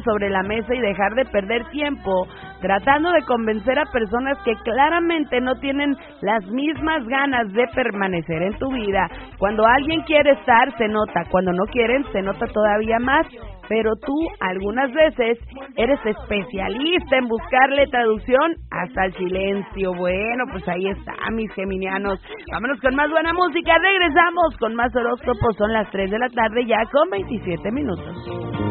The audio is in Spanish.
sobre la mesa y dejar de perder tiempo tratando de convencer a personas que claramente no tienen las mismas ganas de permanecer en tu vida. Cuando alguien quiere estar, se nota. Cuando no quieren, se nota todavía más. Pero tú, algunas veces, eres especialista en buscarle traducción hasta el silencio. Bueno, pues ahí está, mis geminianos. Vámonos con más buena música. Regresamos con más horóscopos. Son las 3 de la tarde ya con 27 minutos.